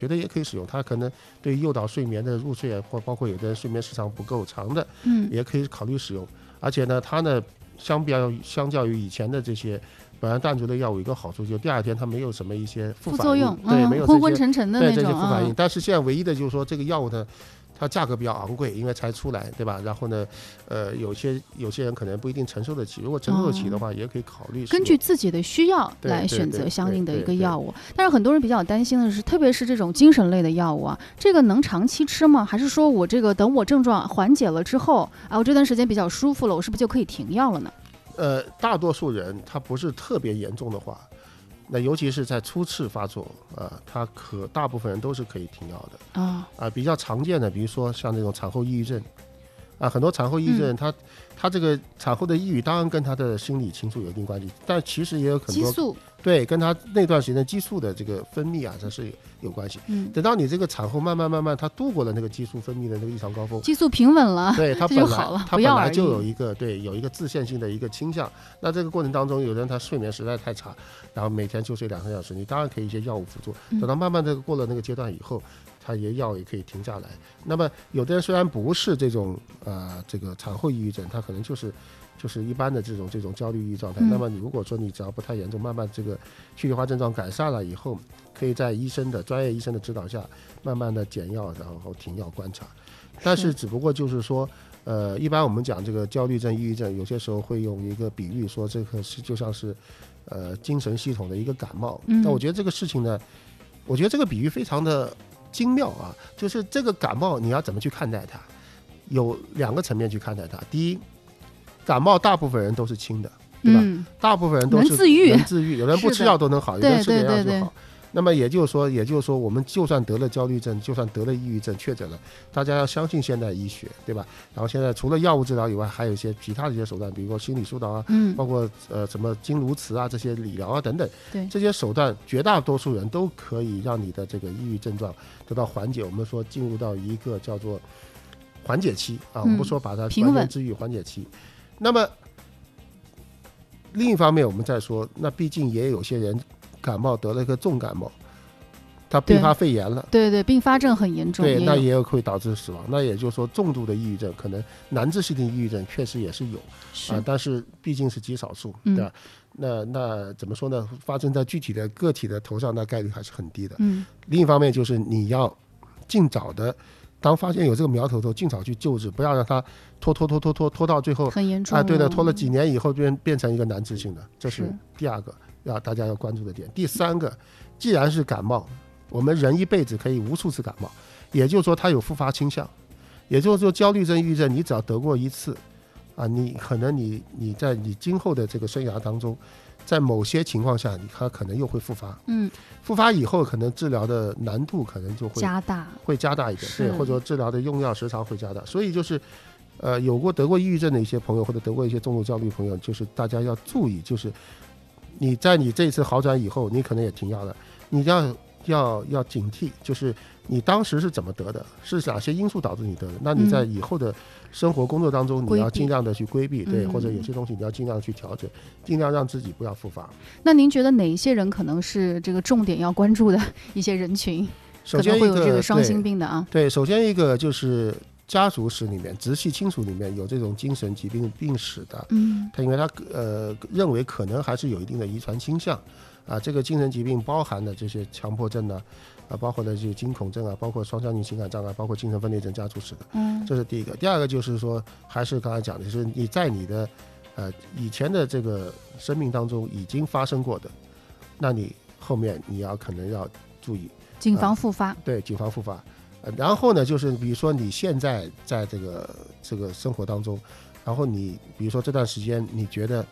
觉得也可以使用，它可能对诱导睡眠的入睡或包括有的人睡眠时长不够长的，也可以考虑使用。而且呢，它呢相较于以前的这些苯胺氮族的药物，一个好处就第二天它没有什么一些副作用， 对，没有昏昏沉沉的那种， 对这些副反应。但是现在唯一的就是说这个药物呢，它价格比较昂贵，因为才出来，对吧？然后呢，有些人可能不一定承受得起，如果承受得起的话，也可以考虑根据自己的需要来选择相应的一个药物。但是很多人比较担心的是，特别是这种精神类的药物啊，这个能长期吃吗？还是说我这个等我症状缓解了之后啊，我这段时间比较舒服了，我是不是就可以停药了呢？ 大多数人他不是特别严重的话，那尤其是在初次发作他大部分人都是可以停药的比较常见的，比如说像这种产后抑郁症很多产后抑郁症他这个产后的抑郁当然跟他的心理情绪有一定关系，但其实也有很多激素， 对，跟他那段时间激素的这个分泌这是有关系。等到你这个产后慢慢他度过了那个激素分泌的那个异常高峰， 激素平稳了， 对，他就好了， 他本来就有一个自限性的一个倾向。那这个过程当中，有人他睡眠实在太差，然后每天就睡2-3小时，你当然可以一些药物辅助。等到慢慢这个过了那个阶段以后，他也药也可以停下来。那么有的人虽然不是这种这个产后抑郁症，他可能就是一般的这种焦虑抑郁状态。那么你如果说你只要不太严重，慢慢这个躯体化症状改善了以后，可以在专业医生的指导下，慢慢的减药，然后停药观察。但是只不过就是说，一般我们讲这个焦虑症、抑郁症，有些时候会用一个比喻说，这个就像是精神系统的一个感冒。那我觉得这个事情呢，我觉得这个比喻非常的精妙就是这个感冒你要怎么去看待它，有2个层面去看待它。第一，感冒大部分人都是轻的，对吧？大部分人都是能自愈，有人不吃药都能好，有人吃点药就好。那么也就是说我们就算得了焦虑症，就算得了抑郁症确诊了，大家要相信现代医学，对吧？然后现在除了药物治疗以外，还有一些其他的一些手段，比如说心理疏导包括什么经颅磁这些理疗等等，这些手段绝大多数人都可以让你的这个抑郁症状得到缓解。我们说进入到一个叫做缓解期我们不说把它完全治愈，缓解期。那么另一方面我们再说，那毕竟也有些人感冒得了一个重感冒，他并发肺炎了， 对，并发症很严重， 对，那也有会导致死亡。那也就是说重度的抑郁症，可能难治性的抑郁症确实也是有但是毕竟是极少数，对吧？那怎么说呢，发生在具体的个体的头上，那概率还是很低的。另一方面就是你要尽早的，当发现有这个苗头的时候，尽早去救治，不要让它拖到最后很严重对的，拖了几年以后变成一个难治性的，这是第2个大家要关注的点。第3个，既然是感冒，我们人一辈子可以无数次感冒，也就是说它有复发倾向，也就是说焦虑症、抑郁症你只要得过一次你可能你在你今后的这个生涯当中，在某些情况下它可能又会复发，复发以后可能治疗的难度可能就会加大一点，对，或者说治疗的用药时长会加大。所以就是得过抑郁症的一些朋友，或者得过一些重度焦虑朋友，就是大家要注意，就是你在你这一次好转以后，你可能也停药了，你要警惕，就是你当时是怎么得的，是哪些因素导致你得的，那你在以后的生活工作当中你要尽量的去规避，对，或者有些东西你要尽量去调整，尽量让自己不要复发。 那您觉得哪一些人可能是这个重点要关注的一些人群，可能会有这个双心病的对，首先一个就是家族史里面，直系亲属里面有这种精神疾病病史的，他因为他认为可能还是有一定的遗传倾向这个精神疾病包含的这些强迫症包括的这些惊恐症包括双向性情感障碍，包括精神分裂症家族史的，这是第一个。第2个就是说，还是刚才讲的，就是你在你的以前的这个生命当中已经发生过的，那你后面你可能要注意谨防复发， 对，谨防复发。然后呢，就是比如说你现在在这个生活当中，然后你比如说这段时间你觉得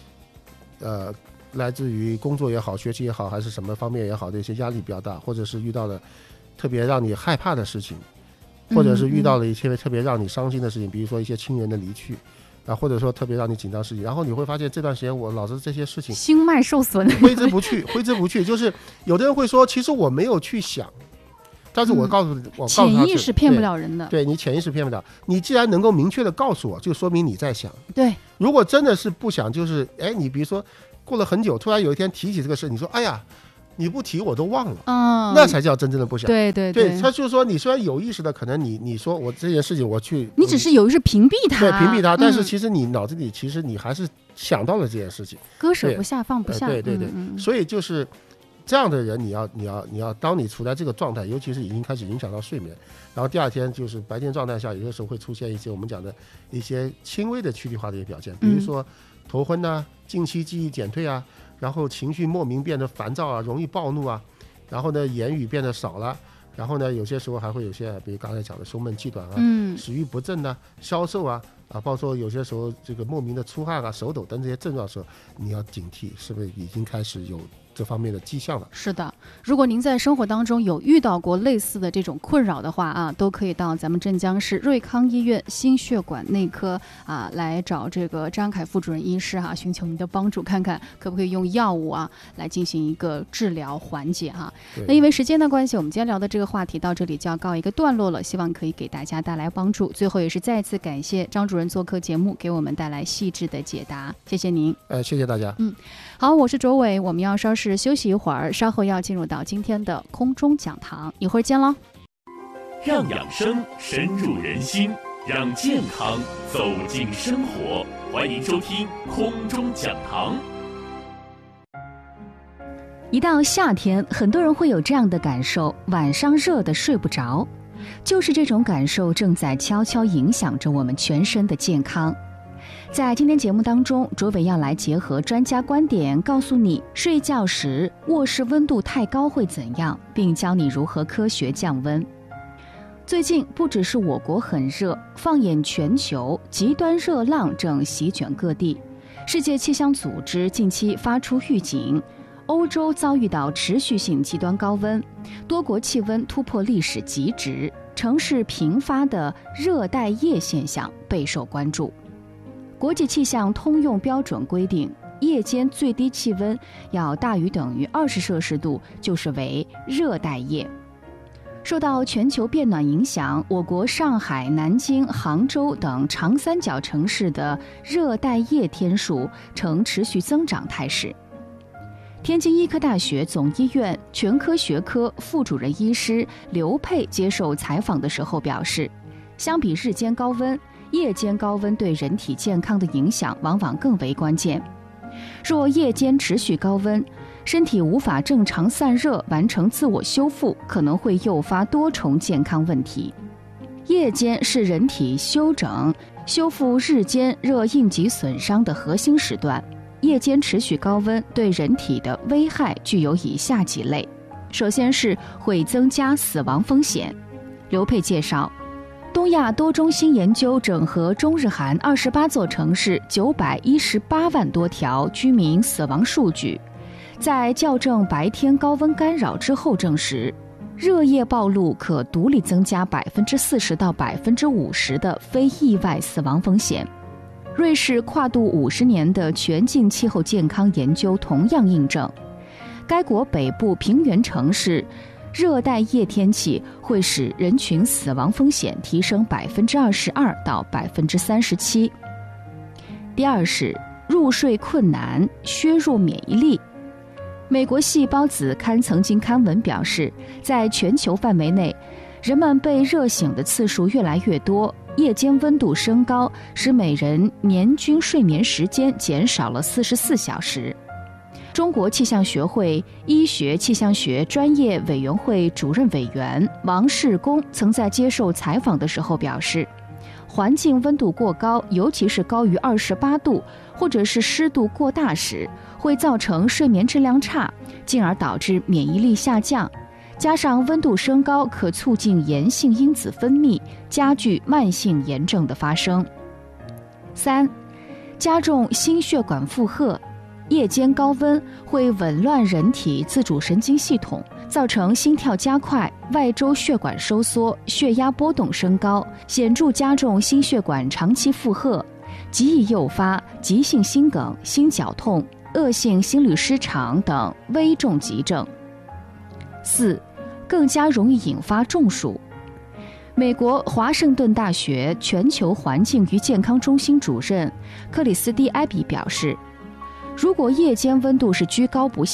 来自于工作也好，学习也好，还是什么方面也好的一些压力比较大，或者是遇到了特别让你害怕的事情，或者是遇到了一些特别让你伤心的事情，比如说一些亲人的离去或者说特别让你紧张事情，然后你会发现这段时间我老是这些事情心脉受损， 挥之不去。就是有的人会说，其实我没有去想，但是我告诉他， 潜意识骗不了人的。 对，你潜意识骗不了。你既然能够明确的告诉我，就说明你在想。 对， 如果真的是不想，就是你比如说过了很久，突然有一天提起这个事，你说哎呀， 你不提我都忘了，那才叫真正的不想。 对对对，他就是说你虽然有意识的，可能你说我这件事情我去， 你只是有意识屏蔽它， 对，屏蔽它，但是其实你脑子里其实你还是想到了这件事情， 割舍不下放不下。 对，所以就是这样的人，你要当你处在这个状态，尤其是已经开始影响到睡眠，然后第二天就是白天状态下，有的时候会出现一些我们讲的一些轻微的躯体化的一些表现，比如说头昏啊、近期记忆减退啊，然后情绪莫名变得烦躁啊，容易暴怒啊，然后呢言语变得少了，然后呢有些时候还会有些比如刚才讲的胸闷气短啊、食欲不振啊、消瘦啊，包括有些时候这个莫名的出汗啊、手抖等这些症状的时候，你要警惕是不是已经开始有这方面的迹象了。 是的，如果您在生活当中有遇到过类似的这种困扰的话啊，都可以到咱们镇江市瑞康医院心血管内科啊来找这个张凯副主任医师寻求您的帮助，看看可不可以用药物来进行一个治疗缓解那因为时间的关系，我们今天聊的这个话题到这里就要告一个段落了，希望可以给大家带来帮助。最后也是再次感谢张主任做客节目，给我们带来细致的解答，谢谢您。 谢谢大家。 好，我是卓伟，我们要稍事休息一会儿，稍后要进入到今天的空中讲堂，一会儿见喽。 让养生深入人心，让健康走进生活，欢迎收听空中讲堂。 一到夏天，很多人会有这样的感受，晚上热得睡不着，就是这种感受正在悄悄影响着我们全身的健康。在今天节目当中，卓伟要来结合专家观点，告诉你睡觉时卧室温度太高会怎样，并教你如何科学降温。最近不只是我国很热，放眼全球，极端热浪正席卷各地。世界气象组织近期发出预警，欧洲遭遇到持续性极端高温，多国气温突破历史极值，城市频发的热带夜现象备受关注。国际气象通用标准规定，夜间最低气温要大于等于20摄氏度，就是为热带夜。受到全球变暖影响，我国上海、南京、杭州等长三角城市的热带夜天数呈持续增长态势。天津医科大学总医院全科学科副主任医师刘佩接受采访的时候表示，相比日间高温，夜间高温对人体健康的影响往往更为关键。若夜间持续高温，身体无法正常散热，完成自我修复，可能会诱发多重健康问题。夜间是人体休整、修复日间热应急损伤的核心时段。夜间持续高温对人体的危害具有以下几类：首先是会增加死亡风险。刘佩介绍，东亚多中心研究整合中日韩28座城市918万多条居民死亡数据，在校正白天高温干扰之后证实，热夜暴露可独立增加40%到50%的非意外死亡风险。瑞士跨度50年的全境气候健康研究同样印证，该国北部平原城市热带夜天气会使人群死亡风险提升22%到37%。第二是入睡困难，削弱免疫力。美国细胞子刊曾经刊文表示，在全球范围内，人们被热醒的次数越来越多，夜间温度升高，使每人年均睡眠时间减少了44小时。中国气象学会医学气象学专业委员会主任委员王世功曾在接受采访的时候表示，环境温度过高，尤其是高于28度，或者是湿度过大时，会造成睡眠质量差，进而导致免疫力下降。加上温度升高可促进炎性因子分泌，加剧慢性炎症的发生。3. 加重心血管负荷。夜间高温会紊乱人体自主神经系统，造成心跳加快、外周血管收缩、血压波动升高，显著加重心血管长期负荷，极易诱发急性心梗、心绞痛、恶性心律失常等危重急症。4. 更加容易引发中暑。美国华盛顿大学全球环境与健康中心主任克里斯蒂埃比表示，如果夜间温度是居高不下，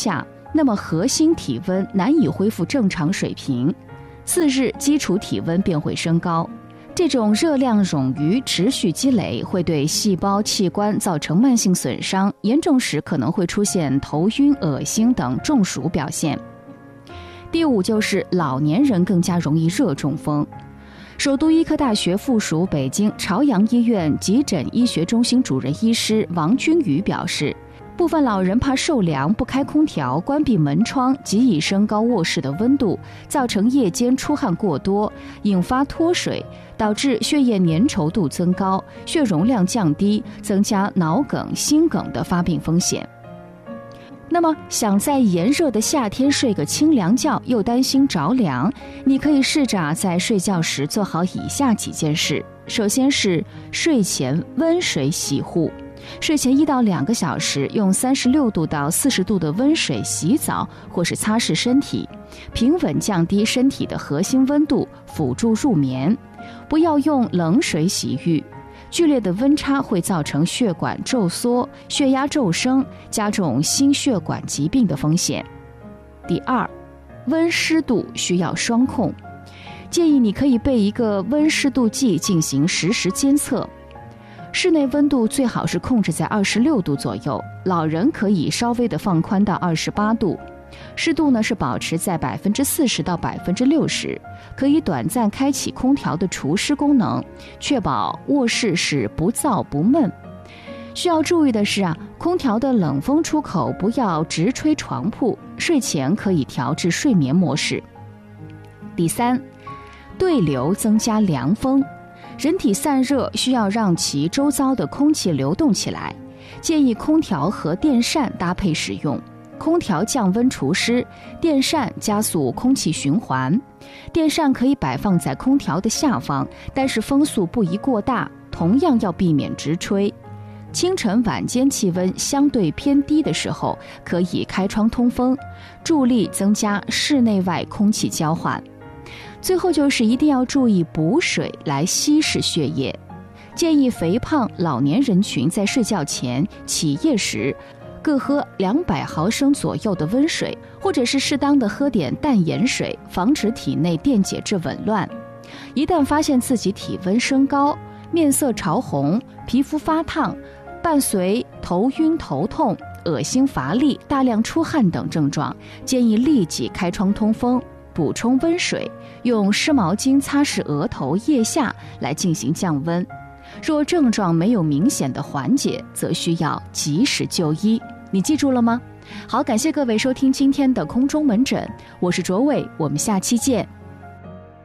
那么核心体温难以恢复正常水平，4日基础体温便会升高。这种热量冗余持续积累会对细胞器官造成慢性损伤，严重时可能会出现头晕、恶心等中暑表现。第5就是老年人更加容易热中风。首都医科大学附属北京朝阳医院急诊医学中心主任医师王君宇表示，部分老人怕受凉，不开空调，关闭门窗，极易升高卧室的温度，造成夜间出汗过多，引发脱水，导致血液粘稠度增高，血容量降低，增加脑梗、心梗的发病风险。那么想在炎热的夏天睡个清凉觉，又担心着凉，你可以试着在睡觉时做好以下几件事。首先是睡前温水洗护，睡前1到2个小时用36度到40度的温水洗澡或是擦拭身体，平稳降低身体的核心温度，辅助入眠。不要用冷水洗浴，剧烈的温差会造成血管骤缩、血压骤升，加重心血管疾病的风险。第2，温湿度需要双控，建议你可以备一个温湿度计进行实时监测。室内温度最好是控制在26度左右，老人可以稍微的放宽到28度。湿度呢是保持在40%到60%，可以短暂开启空调的除湿功能，确保卧室是不燥不闷。需要注意的是空调的冷风出口不要直吹床铺，睡前可以调至睡眠模式。第3，对流增加凉风。人体散热需要让其周遭的空气流动起来，建议空调和电扇搭配使用。空调降温除湿，电扇加速空气循环。电扇可以摆放在空调的下方，但是风速不宜过大，同样要避免直吹。清晨晚间气温相对偏低的时候，可以开窗通风，助力增加室内外空气交换。最后就是一定要注意补水来稀释血液，建议肥胖老年人群在睡觉前、起夜时各喝200毫升左右的温水，或者是适当的喝点淡盐水，防止体内电解质紊乱。一旦发现自己体温升高、面色潮红、皮肤发烫，伴随头晕头痛、恶心乏力、大量出汗等症状，建议立即开窗通风，补充温水，用湿毛巾擦拭额头、腋下来进行降温。若症状没有明显的缓解，则需要及时就医。你记住了吗？好，感谢各位收听今天的空中门诊，我是卓伟，我们下期见。